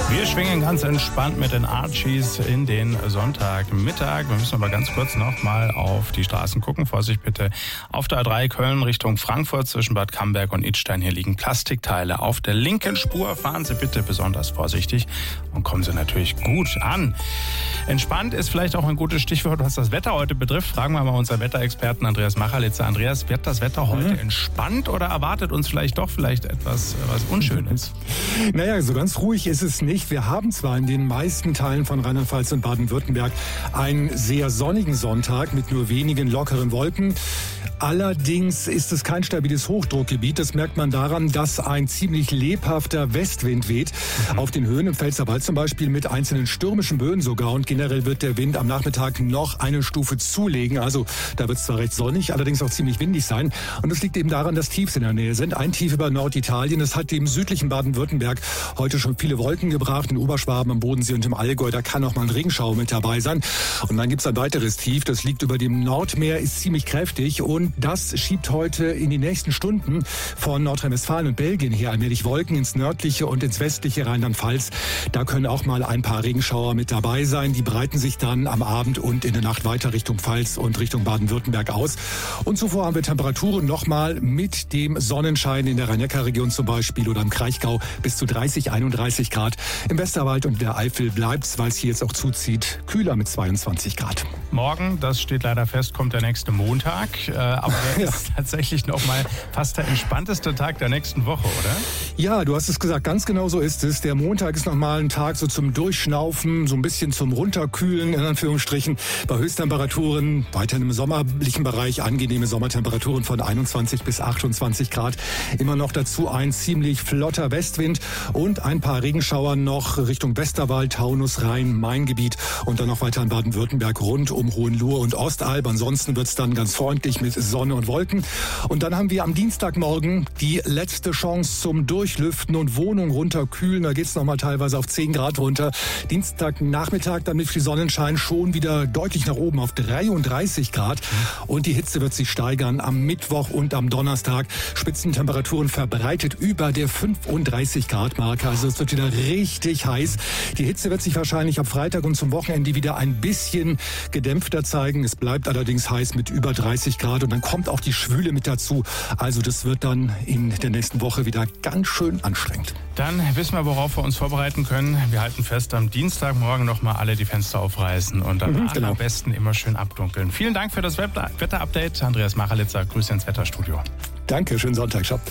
Wir schwingen ganz entspannt mit den Archies in den Sonntagmittag. Wir müssen aber ganz kurz noch mal auf die Straßen gucken. Vorsicht bitte auf der A3 Köln Richtung Frankfurt zwischen Bad Camberg und Idstein. Hier liegen Plastikteile auf der linken Spur. Fahren Sie bitte besonders vorsichtig und kommen Sie natürlich gut an. Entspannt ist vielleicht auch ein gutes Stichwort, was das Wetter heute betrifft. Fragen wir mal unseren Wetterexperten Andreas Machalitzer. Andreas, wird das Wetter heute entspannt oder erwartet uns vielleicht etwas was Unschönes? Naja, so ganz ruhig ist es nicht. Wir haben zwar in den meisten Teilen von Rheinland-Pfalz und Baden-Württemberg einen sehr sonnigen Sonntag mit nur wenigen lockeren Wolken. Allerdings ist es kein stabiles Hochdruckgebiet. Das merkt man daran, dass ein ziemlich lebhafter Westwind weht. Auf den Höhen im Pfälzerwald zum Beispiel mit einzelnen stürmischen Böen sogar. Und generell wird der Wind am Nachmittag noch eine Stufe zulegen. Also da wird es zwar recht sonnig, allerdings auch ziemlich windig sein. Und das liegt eben daran, dass Tiefs in der Nähe sind. Ein Tief über Norditalien. Das hat dem südlichen Baden-Württemberg heute schon viele Wolken gebracht. In Oberschwaben, am Bodensee und im Allgäu. Da kann auch mal ein Regenschauer mit dabei sein. Und dann gibt es ein weiteres Tief. Das liegt über dem Nordmeer, ist ziemlich kräftig. Und das schiebt heute in die nächsten Stunden von Nordrhein-Westfalen und Belgien her allmählich Wolken ins nördliche und ins westliche Rheinland-Pfalz. Da können auch mal ein paar Regenschauer mit dabei sein. Die breiten sich dann am Abend und in der Nacht weiter Richtung Pfalz und Richtung Baden-Württemberg aus. Und zuvor haben wir Temperaturen nochmal mit dem Sonnenschein in der Rhein-Neckar-Region zum Beispiel oder im Kraichgau bis zu 30, 31 Grad. Im Westerwald und der Eifel bleibt's, weil es hier jetzt auch zuzieht, kühler mit 22 Grad. Morgen, das steht leider fest, kommt der nächste Montag. Aber der ist tatsächlich noch mal fast der entspannteste Tag der nächsten Woche, oder? Ja, du hast es gesagt, ganz genau so ist es. Der Montag ist noch mal ein Tag so zum Durchschnaufen, so ein bisschen zum Runterkühlen, in Anführungsstrichen. Bei Höchsttemperaturen weiterhin im sommerlichen Bereich, angenehme Sommertemperaturen von 21 bis 28 Grad. Immer noch dazu ein ziemlich flotter Westwind und ein paar Regenschauer noch Richtung Westerwald, Taunus, Rhein, Main-Gebiet und dann noch weiter in Baden-Württemberg rund um Hohenlohe und Ostalb. Ansonsten wird's dann ganz freundlich mit Sonne und Wolken. Und dann haben wir am Dienstagmorgen die letzte Chance zum Durchlüften und Wohnung runterkühlen. Da geht's noch mal teilweise auf 10 Grad runter. Dienstagnachmittag dann mit viel Sonnenschein schon wieder deutlich nach oben auf 33 Grad. Und die Hitze wird sich steigern am Mittwoch und am Donnerstag. Spitzentemperaturen verbreitet über der 35 Grad Marke. Also es wird wieder richtig heiß. Die Hitze wird sich wahrscheinlich am Freitag und zum Wochenende wieder ein bisschen gedämpfter zeigen. Es bleibt allerdings heiß mit über 30 Grad und dann kommt auch die Schwüle mit dazu. Also das wird dann in der nächsten Woche wieder ganz schön anstrengend. Dann wissen wir, worauf wir uns vorbereiten können. Wir halten fest, am Dienstagmorgen nochmal alle die Fenster aufreißen und dann am besten immer schön abdunkeln. Vielen Dank für das Wetterupdate. Andreas Machalitzer, Grüße ins Wetterstudio. Danke, schönen Sonntag, ciao.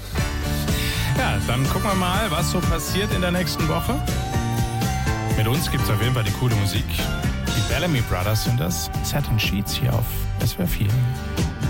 Ja, dann gucken wir mal, was so passiert in der nächsten Woche. Mit uns gibt es auf jeden Fall die coole Musik. Die Bellamy Brothers sind das. Satin Sheets hier auf SWR 4.